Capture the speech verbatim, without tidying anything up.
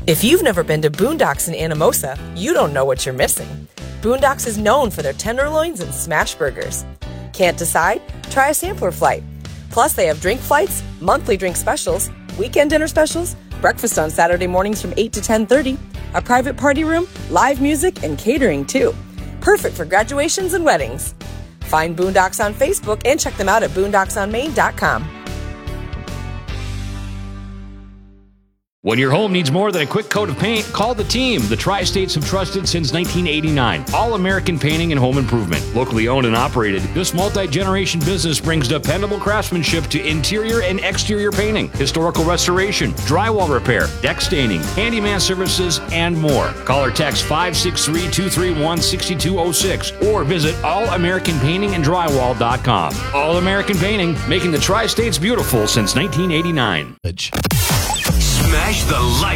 If you've never been to Boondocks in Anamosa, you don't know what you're missing. Boondocks is known for their tenderloins and smash burgers. Can't decide? Try a sampler flight. Plus, they have drink flights, monthly drink specials, weekend dinner specials, breakfast on Saturday mornings from eight to ten thirty, a private party room, live music, and catering too. Perfect for graduations and weddings. Find Boondocks on Facebook and check them out at boondocks on main dot com. When your home needs more than a quick coat of paint, call the team the Tri-States have trusted since nineteen eighty-nine. All-American Painting and Home Improvement. Locally owned and operated, this multi-generation business brings dependable craftsmanship to interior and exterior painting, historical restoration, drywall repair, deck staining, handyman services, and more. Call or text five six three, two three one, six two zero six or visit all american painting and drywall dot com. All-American Painting, making the Tri-States beautiful since nineteen eighty-nine. Smash the light.